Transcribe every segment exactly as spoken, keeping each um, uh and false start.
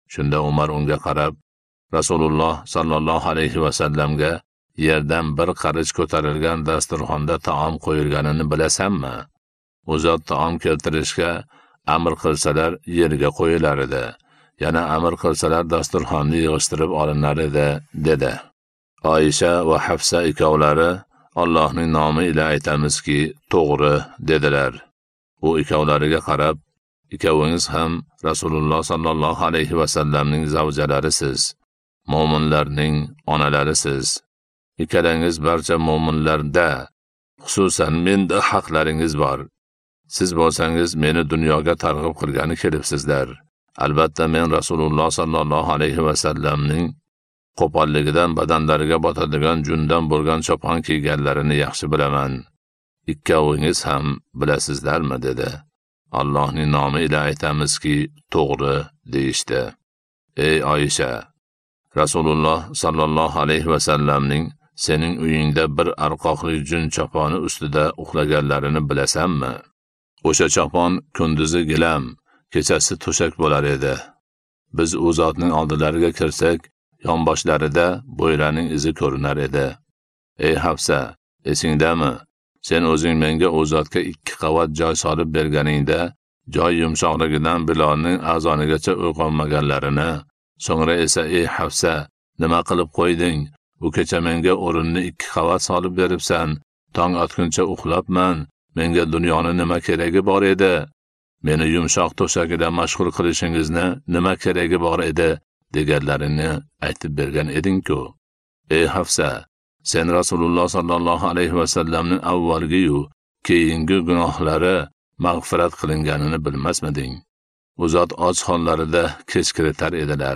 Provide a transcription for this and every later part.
Shunda Umar unga qarab, Rasululloh sallallohu alayhi va sallamga yerdan bir qarich ko'tarilgan dasturxonda taom qo'yilganini bilasanmi? U zot taom keltirishga amr qilsalar yerga qo'yilar edi. Yana amr qilsalar dasturxonni yig'ishtirib olinar edi, dedi. Oysha va Hafsa ikkovlari Allohning nomi ila aytamizki, to'g'ri, dedilar. U ikkovlariga qarab, ikkovingiz ham Rasululloh sallallohu alayhi va sallamning zavjalarisiz, mo'minlarning onalarisiz. Ikkalangiz barcha mo'minlarda, xususan menda haqlaringiz bor. Siz bo'lsangiz meni dunyoga targ'ib qilgani kelibsizlar. Albatta men Rasululloh sallallohu alayhi va sallamning qo'polligidan badanlariga botadigan jundan bo'lgan chopon kiyganlarini yaxshi bilaman. Ikkovingiz ham bilasizlarmi, dedi. Allohning nomi ila aytamizki, to'g'ri, deyishdi. Ey Oysha, Rasululloh sallallohu alayhi va sallamning sening uyingda bir arqoqli jun choponi ustida uxlaganlarini bilasanmi? O'sha chopon kunduzi gilam, kechasi to'shak bo'lar edi. Biz u zotning oldilariga kirsak, yonboshlarida bo'ylarning izi ko'rinar edi. Ey Hafsa, esingdami? Sen o'zing menga u zotga ikki qavat joy solib berganingda, joy yumshoqligidan Bilolning azonigacha uyg'onmaganlarini, so'ngra esa ey Hafsa, nima qilib qo'yding? Bu kecha menga o'rinni ikki qavat solib beribsan. Tong otguncha uxlabman. Menga dunyoni nima keragi bor edi? Meni yumshoq to'shagida mashg'ul qilishingizni nima keragi bor edi? deganlarini aytib bergan eding-ku. Ey Hafsa, sen Rasululloh sallallohu alayhi va sallamning avvalgi-yu keyingi gunohlari mag'firat qilinganini bilmasmiding? U zot och hollarida kech kiritar edilar.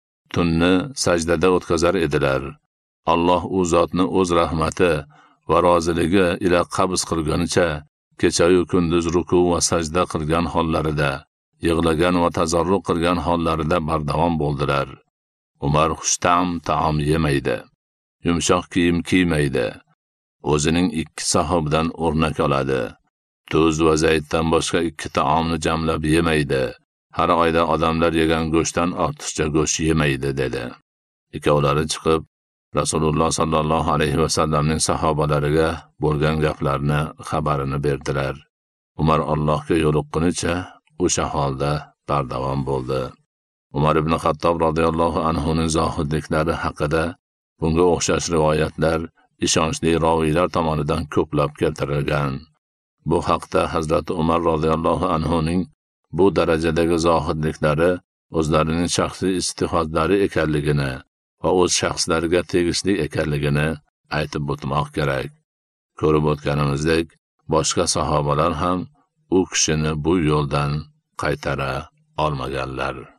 Tunni sajdada o'tkazar edilar. Alloh u zotni o'z rahmati va roziligi ila qabz qilganicha kecha-yu kunduz ruku va sajda qilgan hollarida, yig'lagan va tazarruq qilgan hollarida bardavom bo'ldilar. Umar xushtam taom yemaydi, yumshoq kiyim kiymaydi. O'zining ikki sahobidan o'rnak oladi. Tuz va zaytdan boshqa ikki taomni jamlab yemaydi. Har oyda odamlar yegan go'shtdan ortiqcha go'sht yemaydi, dedi. Ikkovlari chiqib Rasululloh sallallohu alayhi va sallamning sahobalariga bo'lgan gaplarni xabarini berdilar. Umar Allohga yo'liqqunicha o'sha holda bardavom bo'ldi. Umar ibn Xattob radhiyallohu anhu ning zohidliklari haqida bunga o'xshash rivoyatlar ishonchli roviylar tomonidan ko'plab keltirilgan. Bu haqda Hazrat Umar radhiyallohu anhu ning bu darajadagi zohidliklari o'zlarining shaxsiy istihodlari ekanligini va o'z shaxslariga tegishli ekanligini aytib o'tmoq kerak. Ko'rib o'tganimizdek, boshqa sahobalar ham u kishini bu yo'ldan qaytara olmaganlar.